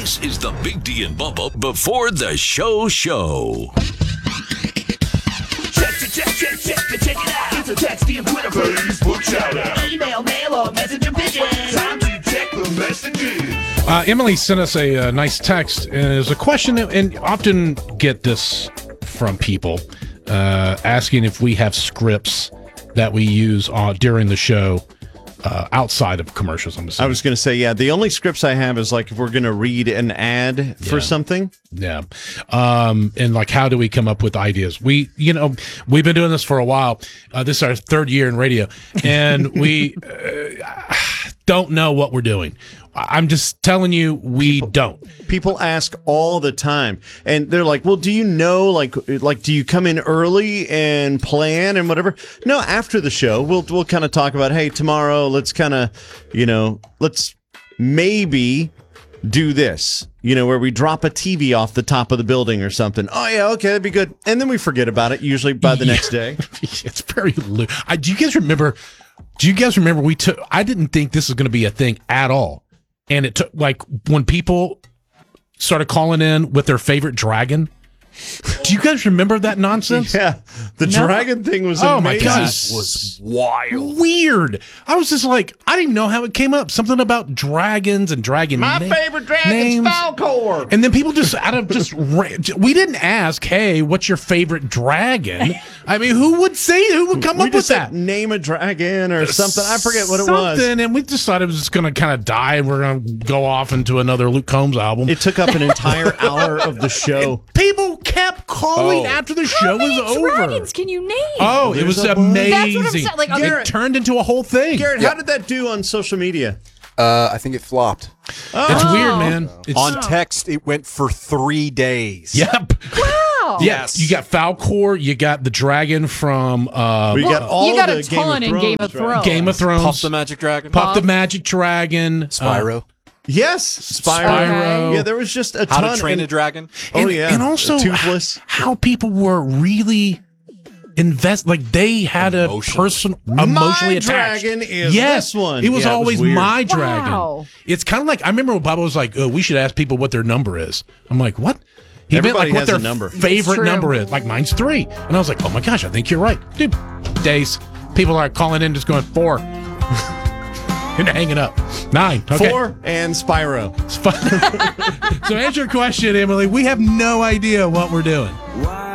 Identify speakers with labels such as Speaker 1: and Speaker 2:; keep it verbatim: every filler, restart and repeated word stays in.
Speaker 1: This is the Big D and Bubba before the show show.
Speaker 2: Check, check, check, check, check, check it out. It's a text and Twitter, Facebook shout out. Email, mail, or messenger pigeon. Time to check the messages.
Speaker 3: Uh, Emily sent us a, uh nice text, and there's a question, and often get this from people uh, asking if we have scripts that we use uh, during the show uh, outside of commercials. I'm
Speaker 4: I was going to say, yeah, the only scripts I have is like if we're going to read an ad for
Speaker 3: Yeah.
Speaker 4: something.
Speaker 3: Yeah. Um, and like, how do we come up with ideas? We, you know, we've been doing this for a while. Uh, this is our third year in radio, and we uh, don't know what we're doing. I'm just telling you, we
Speaker 4: people,
Speaker 3: don't.
Speaker 4: People ask all the time, and they're like, "Well, do you know, like, like, do you come in early and plan and whatever?" No, after the show, we'll we'll kind of talk about, hey, tomorrow, let's kind of, you know, let's maybe do this, you know, where we drop a T V off the top of the building or something. Oh yeah, okay, that'd be good, and then we forget about it usually by the
Speaker 3: Yeah.
Speaker 4: next day.
Speaker 3: It's very. Lo- I, do you guys remember? Do you guys remember we took? I didn't think this was going to be a thing at all. And it took, like, when people started calling in with their favorite dragon. Do you guys remember that nonsense?
Speaker 4: Yeah, the
Speaker 3: No.
Speaker 4: dragon thing was
Speaker 3: Oh my
Speaker 4: amazing.
Speaker 3: gosh, was wild, weird. I was just like, I didn't even know how it came up. Something about dragons and dragon.
Speaker 4: My
Speaker 3: na-
Speaker 4: favorite dragon's
Speaker 3: names.
Speaker 4: Falcor.
Speaker 3: And then people just out of just ra- we didn't ask, hey, what's your favorite dragon? I mean, who would say who would come
Speaker 4: we
Speaker 3: up with
Speaker 4: just said,
Speaker 3: that?
Speaker 4: name a dragon or something. I forget what it was.
Speaker 3: Something, and we decided it was just going to kind of die, and we're going to go off into another Luke Combs album.
Speaker 4: It took up an entire hour of the show.
Speaker 3: People kept calling
Speaker 4: Oh.
Speaker 3: after the
Speaker 5: How
Speaker 3: show
Speaker 5: many
Speaker 3: was over.
Speaker 5: dragons can you name?
Speaker 3: Oh, it
Speaker 4: There's
Speaker 3: was
Speaker 4: a bunch.
Speaker 3: amazing.
Speaker 5: That's what I'm saying, like, okay.
Speaker 3: it turned into a whole thing.
Speaker 4: Garrett, how did that do on social media?
Speaker 6: Uh, I think it flopped.
Speaker 3: It's weird, man. It's,
Speaker 6: On text, it went for three days.
Speaker 3: Yep.
Speaker 5: Wow.
Speaker 3: Yes. You got Falcor. You got the dragon from uh,
Speaker 4: We got all
Speaker 5: you got
Speaker 4: the
Speaker 5: a ton
Speaker 4: Game of
Speaker 5: in Game
Speaker 4: Thrones,
Speaker 5: of
Speaker 4: right?
Speaker 5: Thrones.
Speaker 3: Game of Thrones.
Speaker 6: Puff the Magic Dragon.
Speaker 3: Puff the Magic Dragon. uh,
Speaker 6: Spyro.
Speaker 4: Yes, Spyro.
Speaker 3: Spyro.
Speaker 4: Yeah, there was just a
Speaker 6: How
Speaker 4: ton.
Speaker 6: to Train
Speaker 4: and-
Speaker 6: a Dragon.
Speaker 4: Oh
Speaker 3: and,
Speaker 4: yeah,
Speaker 3: and also
Speaker 4: Toothless.
Speaker 3: h- how people were really invest like they had a
Speaker 6: Emotional.
Speaker 3: person emotionally
Speaker 4: My
Speaker 3: attached.
Speaker 4: dragon is
Speaker 3: yes,
Speaker 4: this one.
Speaker 3: It was
Speaker 4: Yeah, it was
Speaker 3: always
Speaker 4: weird.
Speaker 3: my dragon.
Speaker 5: Wow.
Speaker 3: It's kind of like I remember when Bubba was like, oh, "We should ask people what their number is." I'm like, "What?" He meant
Speaker 4: Everybody
Speaker 3: like what
Speaker 4: has
Speaker 3: their
Speaker 4: a number.
Speaker 3: favorite
Speaker 5: It's true.
Speaker 3: number is. Like mine's three, and I was like, "Oh my gosh, I think you're right, dude." Days, people are calling in, just going four. And hanging up. Nine. Okay.
Speaker 4: Four and Spyro.
Speaker 3: So answer your question, Emily. We have no idea what we're doing.
Speaker 2: Why